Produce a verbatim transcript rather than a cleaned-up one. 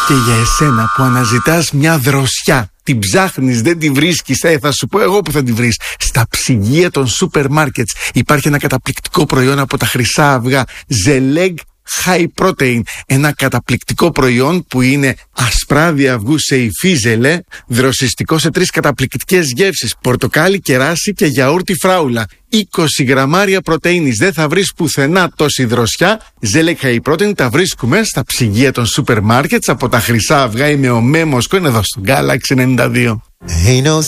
Και για εσένα που αναζητάς μια δροσιά, την ψάχνεις, δεν τη βρίσκεις, ε, θα σου πω εγώ που θα τη βρεις. Στα ψυγεία των σούπερ μάρκετς υπάρχει ένα καταπληκτικό προϊόν από τα χρυσά αυγά, Zeleg High Protein. Ένα καταπληκτικό προϊόν που είναι ασπράδια αυγού σε υφή ζελέ, δροσιστικό σε τρεις καταπληκτικές γεύσεις, πορτοκάλι, κεράσι και γιαούρτι φράουλα. είκοσι γραμμάρια πρωτεΐνης, δεν θα βρεις πουθενά τόση δροσιά. Zeleg High Protein τα βρίσκουμε στα ψυγεία των σούπερ μάρκετς από τα χρυσά αυγά. Είμαι ο Μέμος και είναι εδώ στο Galaxy ενενήντα δύο.